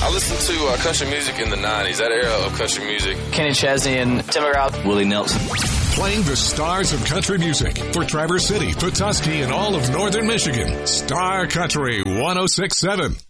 I listened to country music in the 90s, that era of country music. Kenny Chesney and Tim McGraw. Willie Nelson. Playing the stars of country music for Traverse City, Petoskey, and all of northern Michigan. Star Country 106.7.